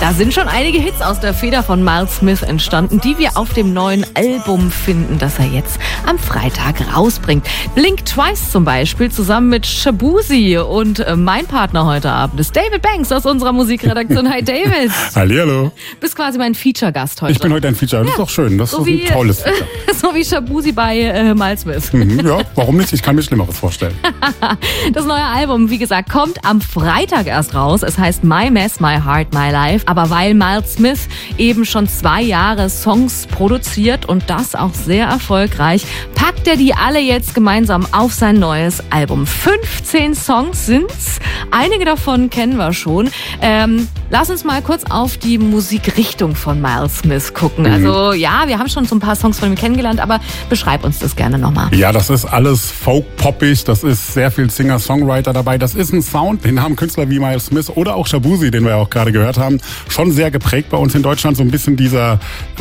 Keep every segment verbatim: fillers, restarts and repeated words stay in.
Da sind schon einige Hits aus der Feder von Miles Smith entstanden, die wir auf dem neuen Album finden, das er jetzt am Freitag rausbringt. Blink Twice zum Beispiel zusammen mit Shaboozey. Und äh, mein Partner heute Abend ist David Banks aus unserer Musikredaktion. Hi David. Hallihallo. Bist quasi mein Feature-Gast heute. Ich bin heute ein Feature. Das ja. ist doch schön. Das so ist wie, ein tolles Feature. So wie Shaboozey bei äh, Miles Smith. Mhm, ja, warum nicht? Ich kann mir Schlimmeres vorstellen. Das neue Album, wie gesagt, kommt am Freitag erst raus. Es heißt My Mess, My Heart, My Life. Aber weil Miles Smith eben schon zwei Jahre Songs produziert und das auch sehr erfolgreich, packt er die alle jetzt gemeinsam auf sein neues Album. fünfzehn Songs sind's. Einige davon kennen wir schon. Ähm, lass uns mal kurz auf die Musikrichtung von Miles Smith gucken. Mhm. Also ja, wir haben schon so ein paar Songs von ihm kennengelernt, aber beschreib uns das gerne nochmal. Ja, das ist alles folk-poppig, das ist sehr viel Singer-Songwriter dabei. Das ist ein Sound, den haben Künstler wie Miles Smith oder auch Shaboozey, den wir ja auch gerade gehört haben, schon sehr geprägt bei uns in Deutschland. So ein bisschen dieser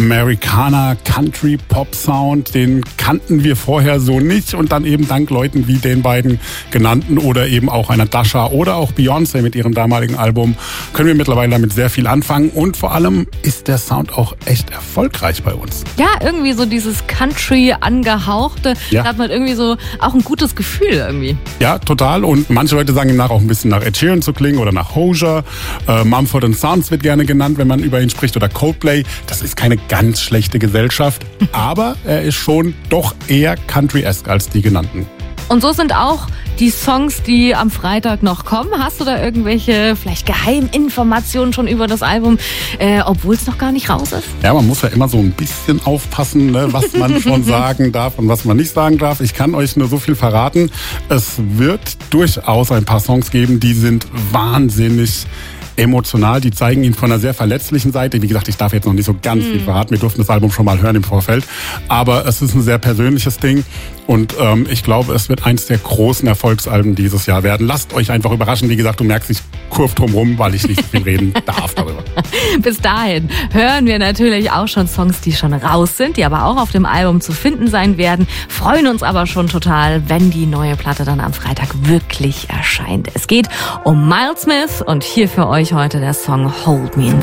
Americana-Country-Pop-Sound, den kannten wir vorher so nicht. Und dann eben dank Leuten wie den beiden genannten oder eben auch einer Dasha oder auch Beyoncé mit ihrem damaligen Album können wir mittlerweile damit sehr viel anfangen. Und vor allem ist der Sound auch echt erfolgreich bei uns. Ja, irgendwie so dieses Country angehauchte, ja. Da hat man irgendwie so auch ein gutes Gefühl irgendwie. Ja, total. Und manche Leute sagen ihm nach, auch ein bisschen nach Ed Sheeran zu klingen oder nach Hozier. Äh, Mumford and Sons wird gerne genannt, wenn man über ihn spricht, oder Coldplay. Das ist keine ganz schlechte Gesellschaft, aber er ist schon doch eher Country-esque als die genannten. Und so sind auch die Songs, die am Freitag noch kommen. Hast du da irgendwelche vielleicht Geheiminformationen schon über das Album, äh, obwohl es noch gar nicht raus ist? Ja, man muss ja immer so ein bisschen aufpassen, ne, was man schon sagen darf und was man nicht sagen darf. Ich kann euch nur so viel verraten. Es wird durchaus ein paar Songs geben, die sind wahnsinnig emotional, die zeigen ihn von einer sehr verletzlichen Seite. Wie gesagt, ich darf jetzt noch nicht so ganz mm. viel verraten. Wir durften das Album schon mal hören im Vorfeld. Aber es ist ein sehr persönliches Ding. Und ähm, ich glaube, es wird eins der großen Erfolgsalben dieses Jahr werden. Lasst euch einfach überraschen. Wie gesagt, du merkst, ich kurv drum rum, weil ich nicht so viel reden darf darüber. Bis dahin hören wir natürlich auch schon Songs, die schon raus sind, die aber auch auf dem Album zu finden sein werden. Freuen uns aber schon total, wenn die neue Platte dann am Freitag wirklich erscheint. Es geht um Miles Smith und hier für euch heute der Song Hold Me in